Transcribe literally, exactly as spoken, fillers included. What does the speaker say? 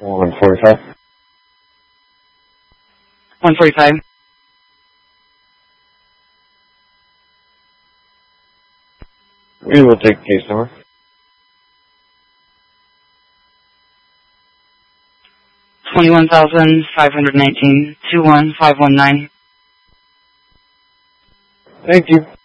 one forty-five. one forty-five. We will take case number. twenty-one thousand five hundred nineteen, two one five one nine. Thank you.